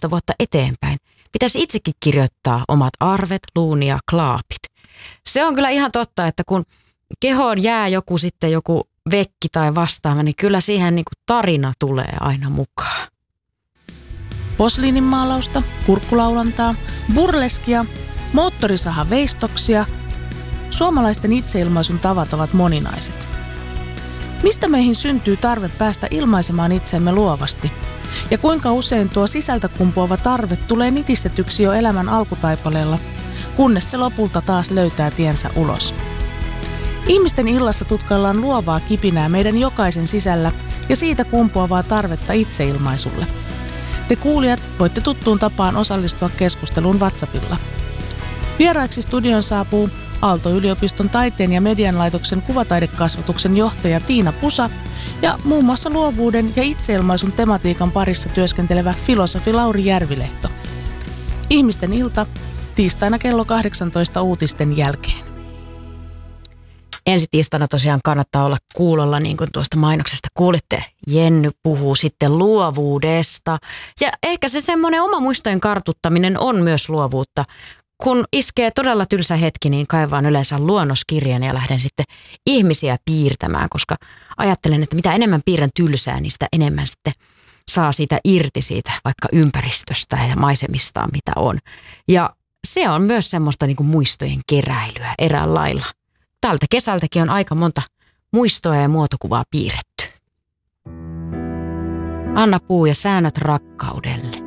15 vuotta eteenpäin pitäisi itsekin kirjoittaa omat arvet, luuni ja klaapit. Se on kyllä ihan totta, että kun kehoon jää joku vekki tai vastaava, niin kyllä siihen niin kuin tarina tulee aina mukaan. Posliininmaalausta, kurkkulaulantaa, burleskia, moottorisahaveistoksia. Suomalaisten itseilmaisun tavat ovat moninaiset. Mistä meihin syntyy tarve päästä ilmaisemaan itsemme luovasti? Ja kuinka usein tuo sisältä kumpuava tarve tulee nitistetyksi jo elämän alkutaipaleella, kunnes se lopulta taas löytää tiensä ulos? Ihmisten illassa tutkaillaan luovaa kipinää meidän jokaisen sisällä ja siitä kumpuavaa tarvetta itseilmaisulle. Te kuulijat voitte tuttuun tapaan osallistua keskusteluun WhatsAppilla. Vieraiksi studion saapuu Aalto-yliopiston taiteen ja median laitoksen kuvataidekasvatuksen johtaja Tiina Pusa ja muun muassa luovuuden ja itseilmaisun tematiikan parissa työskentelevä filosofi Lauri Järvilehto. Ihmisten ilta tiistaina kello 18 uutisten jälkeen. Ensi tiistaina tosiaan kannattaa olla kuulolla, niin kuin tuosta mainoksesta kuulitte. Jenny puhuu sitten luovuudesta. Ja ehkä se semmoinen oma muistojen kartuttaminen on myös luovuutta. Kun iskee todella tylsä hetki, niin kaivaan yleensä luonnoskirjan ja lähden sitten ihmisiä piirtämään, koska ajattelen, että mitä enemmän piirrän tylsää, niin sitä enemmän sitten saa siitä irti siitä vaikka ympäristöstä ja maisemistaan, mitä on. Ja se on myös semmoista niin kuin muistojen keräilyä erään lailla. Tältä kesältäkin on aika monta muistoa ja muotokuvaa piirretty. Anna Puu ja säännöt rakkaudelle.